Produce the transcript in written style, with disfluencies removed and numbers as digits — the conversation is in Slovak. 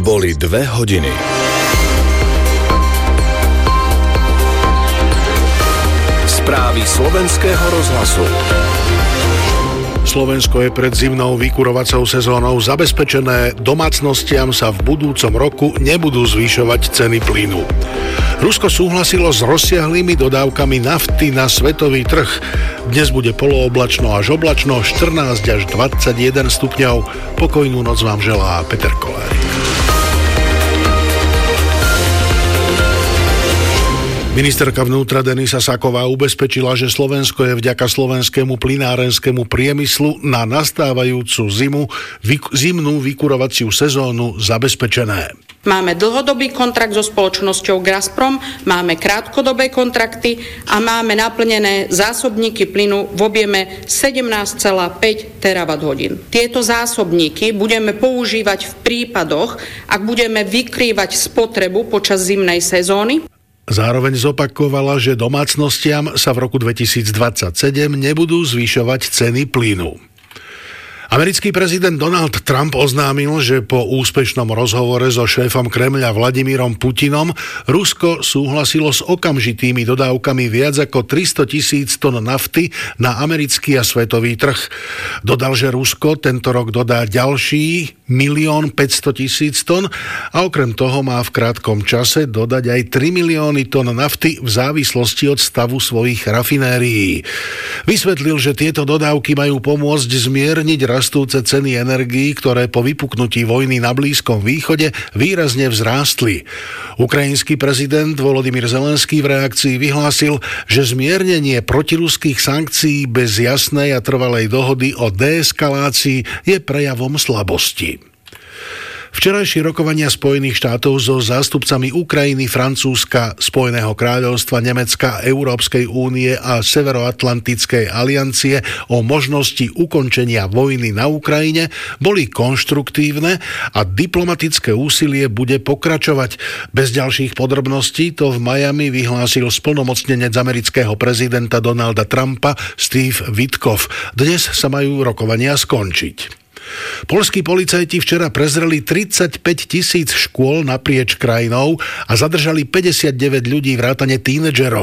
Boli 2 hodiny. Správy slovenského rozhlasu. Slovensko je pred zimnou vykurovacou sezónou zabezpečené, domácnostiam sa v budúcom roku nebudú zvyšovať ceny plynu. Rusko súhlasilo s rozsiahlými dodávkami nafty na svetový trh. Dnes bude polooblačno až oblačno, 14 až 21 stupňov. Pokojnú noc vám želá Peter Kolárik. Ministerka vnútra Denisa Saková ubezpečila, že Slovensko je vďaka slovenskému plynárenskému priemyslu na nastávajúcu zimnú vykurovaciu sezónu zabezpečené. Máme dlhodobý kontrakt so spoločnosťou Gazprom, máme krátkodobé kontrakty a máme naplnené zásobníky plynu v objeme 17,5 terawatt-hodín. Tieto zásobníky budeme používať v prípadoch, ak budeme vykrývať spotrebu počas zimnej sezóny. Zároveň zopakovala, že domácnostiam sa v roku 2027 nebudú zvyšovať ceny plynu. Americký prezident Donald Trump oznámil, že po úspešnom rozhovore so šéfom Kremľa Vladimírom Putinom Rusko súhlasilo s okamžitými dodávkami viac ako 300 000 tón nafty na americký a svetový trh. Dodal, že Rusko tento rok dodá ďalší 1 500 000 tón a okrem toho má v krátkom čase dodať aj 3 milióny tón nafty v závislosti od stavu svojich rafinérií. Vysvetlil, že tieto dodávky majú pomôcť zmierniť rastúce ceny energií, ktoré po vypuknutí vojny na Blízkom východe výrazne vzrástli. Ukrajinský prezident Volodymyr Zelenský v reakcii vyhlásil, že zmiernenie protiruských sankcií bez jasnej a trvalej dohody o deeskalácii je prejavom slabosti. Včerajšie rokovania Spojených štátov so zástupcami Ukrajiny, Francúzska, Spojeného kráľovstva, Nemecka, Európskej únie a Severoatlantickej aliancie o možnosti ukončenia vojny na Ukrajine boli konštruktívne a diplomatické úsilie bude pokračovať. Bez ďalších podrobností to v Miami vyhlásil splnomocnenec amerického prezidenta Donalda Trumpa Steve Witkoff. Dnes sa majú rokovania skončiť. Poľskí policajti včera prezreli 35 000 škôl naprieč krajinou a zadržali 59 ľudí vrátane tínedžerov.